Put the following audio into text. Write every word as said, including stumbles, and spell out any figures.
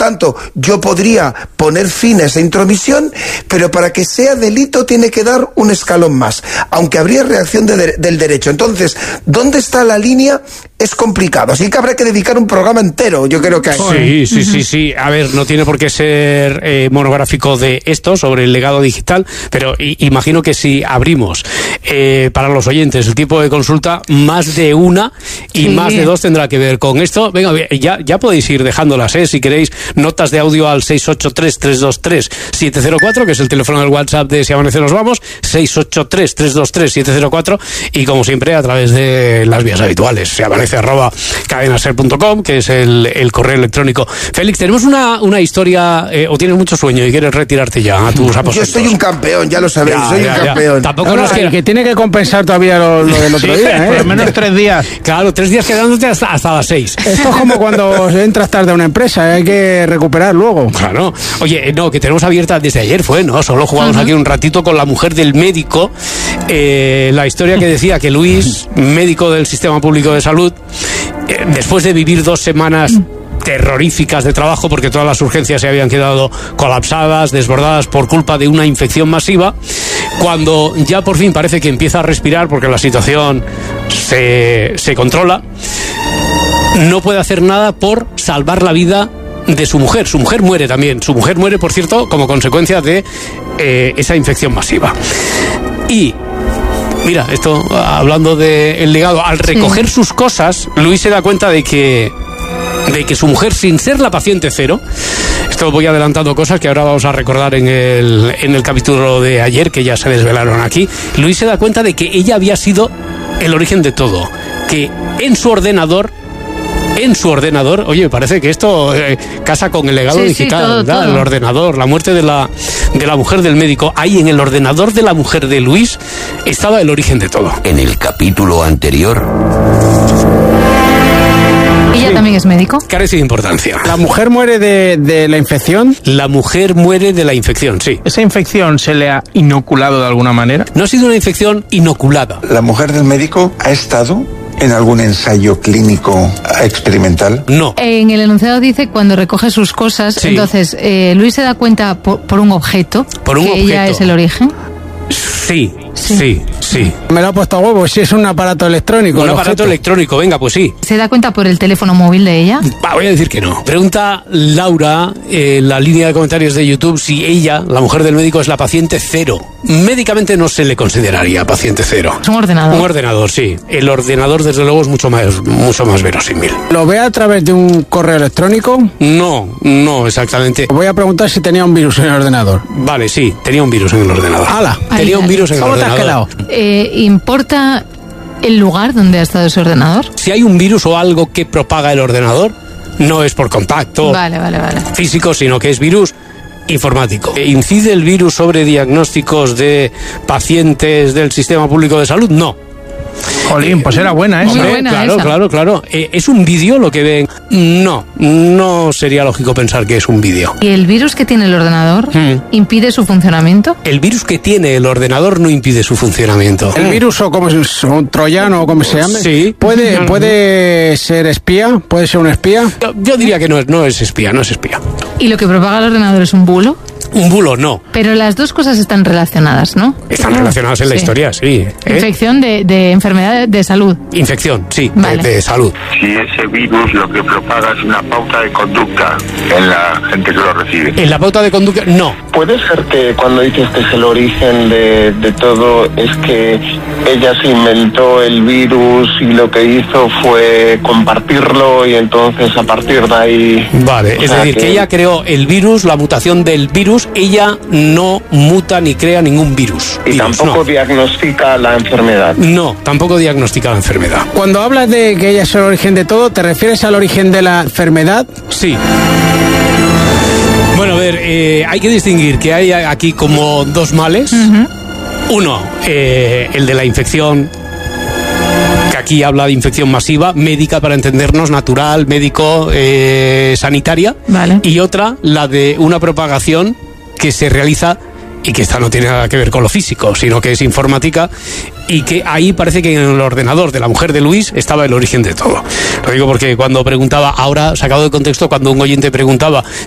tanto, yo podría poner fin a esa intromisión, pero para que sea delito tiene que dar un escalón más, aunque habría reacción de de, del derecho. Entonces, ¿dónde está la línea? Es complicado, así que habrá que dedicar un programa entero, yo creo que hay. Sí, sí, sí, sí. A ver, no tiene por qué ser eh, monográfico de esto, sobre el legado digital, pero i- imagino que si abrimos eh, para los oyentes el tipo de consulta, más de una y Sí. más de dos tendrá que ver con esto. Venga, ya, ya podéis ir dejándolas, ¿eh? Si queréis, notas de audio al seis ocho tres, tres dos tres, siete cero cuatro, que es el teléfono del WhatsApp de Si Amanece Nos Vamos, seis ocho tres, tres dos tres, siete cero cuatro, y como siempre a través de las vías habituales, Si Amanece arroba cadenaser punto com, que es el, el correo electrónico. Félix, tenemos una, una historia, eh, o tienes mucho sueño y quieres retirarte ya a tus aposentos. Yo soy un campeón, ya lo sabéis, Ya, soy ya, un ya. campeón. Tampoco No, no, nos que, queda- que tiene que compensar todavía lo, lo del otro Sí, día, ¿eh? por lo menos tres días. Claro, tres días quedándote hasta, hasta las seis. Esto es como cuando entras tarde a una empresa, ¿eh? Hay que recuperar luego. Claro. Oye, no, que tenemos abierta desde ayer fue, ¿no? Solo jugamos uh-huh. aquí un ratito con la mujer del médico. Eh, la historia que decía que Luis, médico del Sistema Público de Salud, eh, después de vivir dos semanas terroríficas de trabajo, porque todas las urgencias se habían quedado colapsadas, desbordadas por culpa de una infección masiva, cuando ya por fin parece que empieza a respirar porque la situación se, se controla, no puede hacer nada por salvar la vida de su mujer. Su mujer muere también. Su mujer muere, por cierto, como consecuencia de eh, esa infección masiva. Y mira, esto, hablando del legado, al recoger sí. sus cosas, Luis se da cuenta de que de que su mujer, sin ser la paciente cero, esto voy adelantando cosas que ahora vamos a recordar en el, en el capítulo de ayer, que ya se desvelaron aquí, Luis se da cuenta de que ella había sido el origen de todo, que en su ordenador en su ordenador, oye, parece que esto eh, casa con el legado sí, digital, sí, todo, ¿verdad? todo. El ordenador, la muerte de la, de la mujer del médico. Ahí en el ordenador de la mujer de Luis estaba el origen de todo. En el capítulo anterior... ¿Ella sí. también es médico? Carece de importancia. ¿La mujer muere de, de la infección? La mujer muere de la infección, sí. ¿Esa infección se le ha inoculado de alguna manera? No ha sido una infección inoculada. ¿La mujer del médico ha estado en algún ensayo clínico experimental? No. En el enunciado dice cuando recoge sus cosas, sí. entonces eh, Luis se da cuenta por, por un objeto por un que objeto. ella es el origen. Sí, sí, sí, sí. Me lo ha puesto a huevo, si es un aparato electrónico. Un aparato objeto. electrónico, venga, pues sí. ¿Se da cuenta por el teléfono móvil de ella? Va, voy a decir que no. Pregunta Laura en eh, la línea de comentarios de YouTube si ella, la mujer del médico, es la paciente cero. Médicamente no se le consideraría paciente cero. Es un ordenador. Un ordenador, sí. El ordenador, desde luego, es mucho más, mucho más verosímil. ¿Lo ve a través de un correo electrónico? No, no, exactamente. Voy a preguntar si tenía un virus en el ordenador. Vale, sí, tenía un virus en el ordenador. ¡Hala! Tenía Ay, un virus en el ¿Cómo ordenador. te has quedado? Eh, ¿Importa el lugar donde ha estado ese ordenador? Si hay un virus o algo que propaga el ordenador, no es por contacto vale, vale, vale. físico, sino que es virus informático. ¿Incide el virus sobre diagnósticos de pacientes del Sistema Público de Salud? No. Jolín, pues era buena esa. Hombre, buena claro, esa. claro, claro. Eh, ¿Es un vídeo lo que ven? No, no sería lógico pensar que es un vídeo. ¿Y el virus que tiene el ordenador Hmm. impide su funcionamiento? El virus que tiene el ordenador no impide su funcionamiento. El virus, o como es un troyano, o como se llame, Sí. puede, puede ser espía, puede ser un espía. Yo, yo diría que no es, no es espía, no es espía. ¿Y lo que propaga el ordenador es un bulo? Un bulo, no. Pero las dos cosas están relacionadas, ¿no? Están relacionadas en la Sí. historia, sí. ¿eh? Infección de, de enfermedad de salud. Infección, sí, Vale. de, de salud. Si ese virus lo que propaga es una pauta de conducta en la gente que lo recibe. En la pauta de conducta, no. ¿Puede ser que cuando dices que es el origen de, de todo es que ella se inventó el virus y lo que hizo fue compartirlo y entonces a partir de ahí... Vale, o es sea, decir, que ella creó el virus, la mutación del virus, ella no muta ni crea ningún virus. Y Virus, tampoco no. diagnostica la enfermedad. No, tampoco diagnostica la enfermedad. Cuando hablas de que ella es el origen de todo, ¿te refieres al origen de la enfermedad? Sí. Bueno, a ver, eh, hay que distinguir que hay aquí como dos males. Uh-huh. Uno, eh, el de la infección, que aquí habla de infección masiva, médica para entendernos, natural, médico, eh, sanitaria. Vale. Y otra, la de una propagación que se realiza y que esta no tiene nada que ver con lo físico, sino que es informática, y que ahí parece que en el ordenador de la mujer de Luis estaba el origen de todo. Lo digo porque cuando preguntaba, ahora sacado de contexto, cuando un oyente preguntaba